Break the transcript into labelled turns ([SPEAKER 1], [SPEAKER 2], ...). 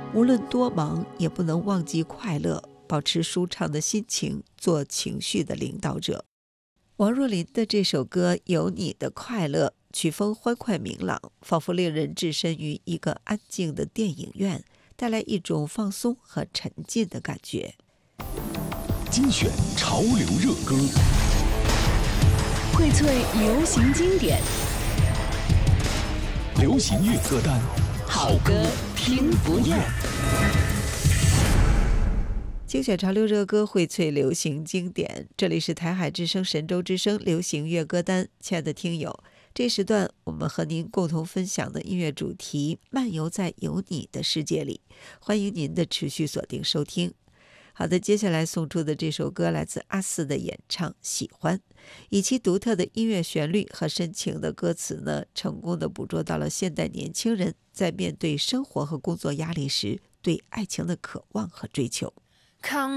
[SPEAKER 1] 无论多忙，也不能忘记快乐，保持舒畅的心情，做情绪的领导者。王若琳的这首歌《有你的快乐》，曲风欢快明朗，仿佛令人置身于一个安静的电影院，带来一种放松和沉浸的感觉。
[SPEAKER 2] 精选潮流热歌，
[SPEAKER 3] 荟萃流行经典，
[SPEAKER 2] 流行乐歌单，
[SPEAKER 3] 好歌听不厌。
[SPEAKER 1] 精选潮流热歌，荟萃流行经典。这里是台海之声、神州之声流行乐歌单。亲爱的听友，这时段我们和您共同分享的音乐主题，漫游在有你的世界里。欢迎您的持续锁定收听。好的，接下来送出的这首歌来自阿四的演唱《喜欢》，以其独特的音乐旋律和深情的歌词呢，成功的捕捉到了现代年轻人在面对生活和工作压力时对爱情的渴望和追求。